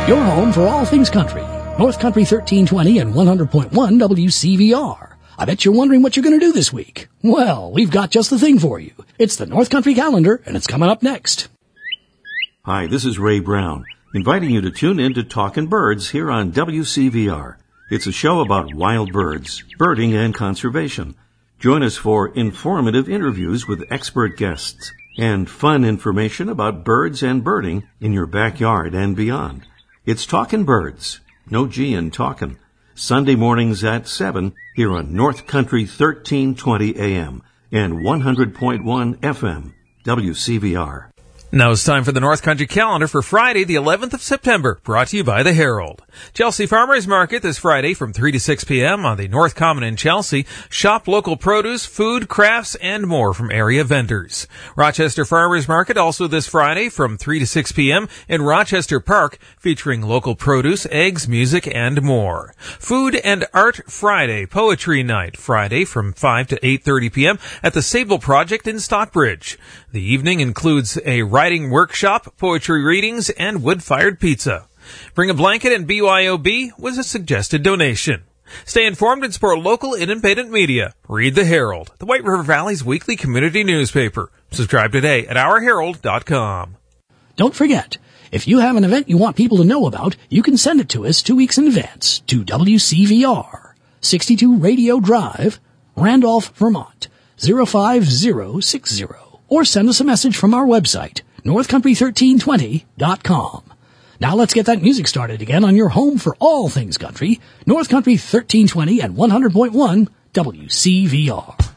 Your home for all things country. North Country 1320 and 100.1 WCVR. I bet you're wondering what you're going to do this week. Well, we've got just the thing for you. It's the North Country Calendar, and it's coming up next. Hi, this is Ray Brown, inviting you to tune in to Talkin' Birds here on WCVR. It's a show about wild birds, birding, and conservation. Join us for informative interviews with expert guests and fun information about birds and birding in your backyard and beyond. It's Talkin' Birds, no G in talkin', Sunday mornings at 7 here on North Country 1320 AM and 100.1 FM, WCVR. Now it's time for the North Country Calendar for Friday, the 11th of September, brought to you by the Herald. Chelsea Farmers Market this Friday from 3 to 6 p.m. on the North Common in Chelsea. Shop local produce, food, crafts, and more from area vendors. Rochester Farmers Market also this Friday from 3 to 6 p.m. in Rochester Park, featuring local produce, eggs, music, and more. Food and Art Friday, Poetry Night, Friday from 5 to 8:30 p.m. at the Sable Project in Stockbridge. The evening includes a writing workshop, poetry readings, and wood-fired pizza. Bring a blanket and BYOB was a suggested donation. Stay informed and support local independent media. Read the Herald, the White River Valley's weekly community newspaper. Subscribe today at ourherald.com. Don't forget, if you have an event you want people to know about, you can send it to us 2 weeks in advance to WCVR, 62 Radio Drive, Randolph, Vermont, 05060. Or send us a message from our website, northcountry1320.com. Now let's get that music started again on your home for all things country, North Country 1320 and 100.1 WCVR.